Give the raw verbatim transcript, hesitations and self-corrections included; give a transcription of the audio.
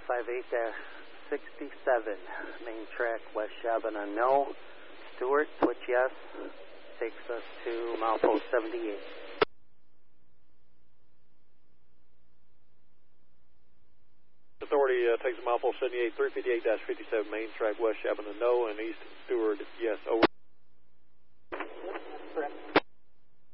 five eight sixty-seven, main track, West Shabana, no. Stewart, switch yes, takes us to milepost seventy-eight. Authority uh, takes milepost seventy-eight, three fifty-eight fifty-seven, main track, West Shabana, no, and East Stewart, yes, over.